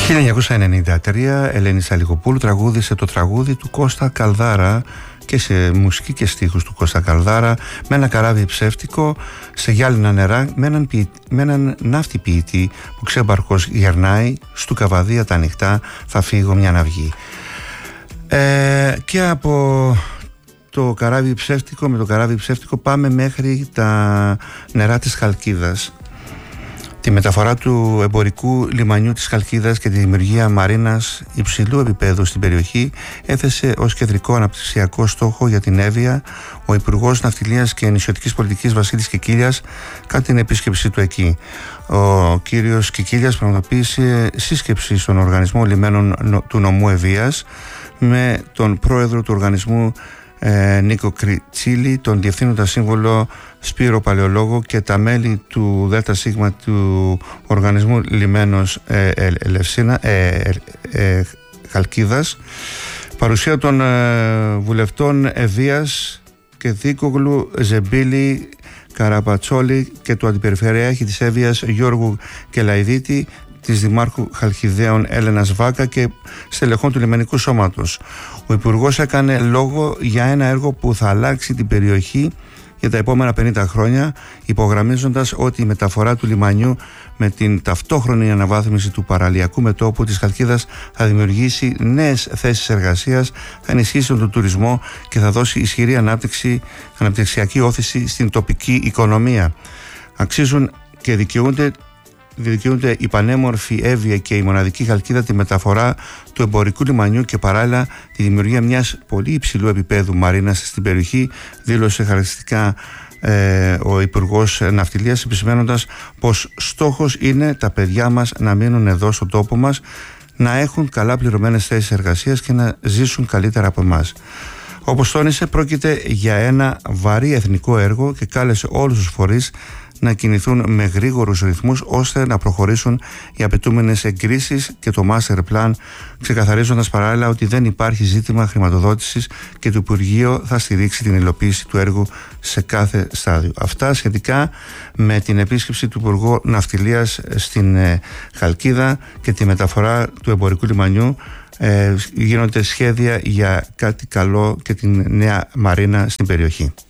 1993 Ελένη Σαλικοπούλου τραγούδισε το τραγούδι του Κώστα Καλδάρα και σε μουσική και στίχους του Κώστα Καλδάρα, με ένα καράβι ψεύτικο σε γυάλινα νερά, με έναν ναύτη ποιητή που ξέμπαρκος γερνάει, στου καβαδία τα ανοιχτά θα φύγω μια να βγει. Και από το καράβι ψεύτικο, με το καράβι ψεύτικο πάμε μέχρι τα νερά της Χαλκίδας. Τη μεταφορά του εμπορικού λιμανιού της Χαλκίδας και τη δημιουργία μαρίνας υψηλού επίπεδου στην περιοχή έθεσε ως κεντρικό αναπτυξιακό στόχο για την Εύβοια ο Υπουργός Ναυτιλίας και Νησιωτικής Πολιτικής Βασίλης Κικίλιας κατά την επίσκεψή του εκεί. Ο κύριος Κικίλιας πραγματοποίησε σύσκεψη στον Οργανισμό Λιμένων του Νομού Ευβοίας με τον πρόεδρο του οργανισμού Νίκο Κριτσίλη, τον διευθύνοντα σύμβολο Σπύρο Παλαιολόγο και τα μέλη του ΔΣ του Οργανισμού Λιμένος Χαλκίδας, παρουσία των βουλευτών Ευβοίας και Δίκογλου, Ζεμπίλη, Καραπατσόλη και του Αντιπεριφερειάρχη της Εύβοιας Γιώργου Κελαϊδίτη, της Δημάρχου Χαλκιδαίων Έλενας Βάκα και στελεχών του Λιμενικού Σώματος. Ο Υπουργός έκανε λόγο για ένα έργο που θα αλλάξει την περιοχή για τα επόμενα 50 χρόνια, υπογραμμίζοντας ότι η μεταφορά του λιμανιού με την ταυτόχρονη αναβάθμιση του παραλιακού μετώπου της Χαλκίδας θα δημιουργήσει νέες θέσεις εργασίας, θα ενισχύσει τον τουρισμό και θα δώσει ισχυρή αναπτυξιακή όθηση στην τοπική οικονομία. Αξίζουν και δικαιούνται η πανέμορφη Εύβοια και η μοναδική Χαλκίδα τη μεταφορά του εμπορικού λιμανιού και παράλληλα τη δημιουργία μιας πολύ υψηλού επίπεδου μαρίνας στην περιοχή, δήλωσε χαρακτηριστικά ο Υπουργός Ναυτιλίας, επισημαίνοντας πως στόχος είναι τα παιδιά μας να μείνουν εδώ στον τόπο μας, να έχουν καλά πληρωμένες θέσεις εργασίας και να ζήσουν καλύτερα από εμάς. Όπως τόνισε, πρόκειται για ένα βαρύ εθνικό έργο και κάλεσε όλους τους φορείς να κινηθούν με γρήγορους ρυθμούς ώστε να προχωρήσουν οι απαιτούμενες εγκρίσεις και το Master Plan, ξεκαθαρίζοντας παράλληλα ότι δεν υπάρχει ζήτημα χρηματοδότησης και το Υπουργείο θα στηρίξει την υλοποίηση του έργου σε κάθε στάδιο. Αυτά σχετικά με την επίσκεψη του Υπουργού Ναυτιλίας στην Χαλκίδα και τη μεταφορά του εμπορικού λιμανιού. Γίνονται σχέδια για κάτι καλό και την νέα μαρίνα στην περιοχή.